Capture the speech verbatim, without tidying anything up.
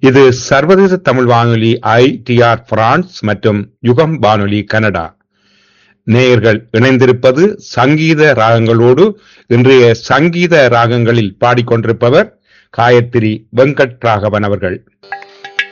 இது சர்வதேச தமிழ் வானொலி ஐ டி ஆர் பிரான்ஸ் மற்றும் யுகம் வானொலி கனடா. நேயர்கள் இணைந்திருப்பது சங்கீத ராகங்களோடு. இன்றைய சங்கீத ராகங்களில் பாடிக்கொண்டிருப்பவர் காயத்ரி வெங்கட் ராகவன் அவர்கள்.